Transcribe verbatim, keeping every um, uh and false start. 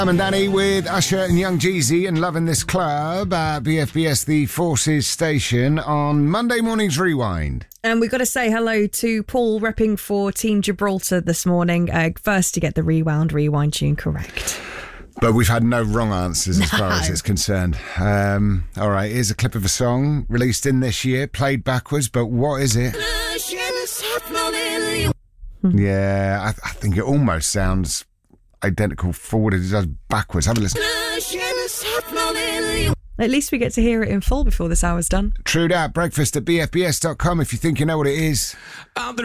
I'm and Danny with Usher and Young Jeezy and Loving This Club at B F B S The Forces station on Monday morning's Rewind. And we've got to say hello to Paul repping for Team Gibraltar this morning, uh, first to get the Rewound Rewind tune correct. But we've had no wrong answers as far as it's concerned. Um, all right, here's a clip of a song released in this year, played backwards, but what is it? Yeah, I, I think it almost sounds identical forward as it does backwards. Have a listen. At least we get to hear it in full before this hour's done. True that. Breakfast at B F B S dot com if you think you know what it is.